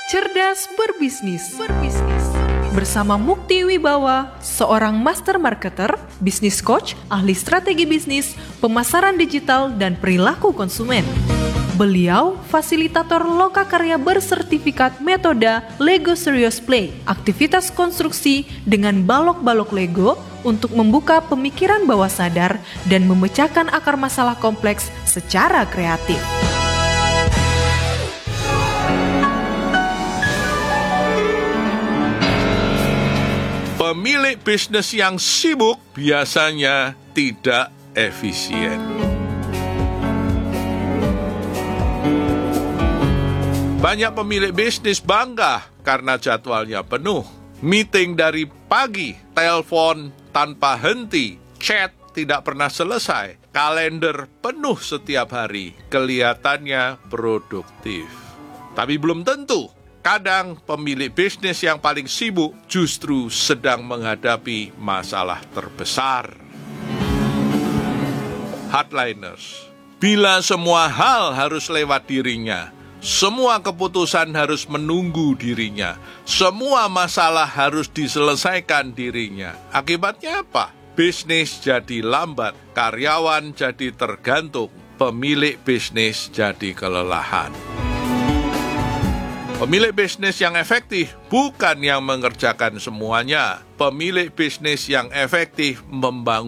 Cerdas berbisnis. Bersama Mukti Wibawa, seorang master marketer, bisnis coach, ahli strategi bisnis, pemasaran digital, dan perilaku konsumen. Beliau fasilitator lokakarya bersertifikat metode Lego Serious Play, aktivitas konstruksi dengan balok-balok Lego untuk membuka pemikiran bawah sadar dan memecahkan akar masalah kompleks secara kreatif. Pemilik bisnis yang sibuk biasanya tidak efisien. Banyak pemilik bisnis bangga karena jadwalnya penuh. Meeting dari pagi, telepon tanpa henti, chat tidak pernah selesai, kalender penuh setiap hari, kelihatannya produktif. Tapi belum tentu. Kadang pemilik bisnis yang paling sibuk justru sedang menghadapi masalah terbesar. Hardliners, bila semua hal harus lewat dirinya, semua keputusan harus menunggu dirinya, semua masalah harus diselesaikan dirinya. Akibatnya apa? Bisnis jadi lambat, karyawan jadi tergantung, pemilik bisnis jadi kelelahan. Pemilik bisnis yang efektif bukan yang mengerjakan semuanya. Pemilik bisnis yang efektif membangun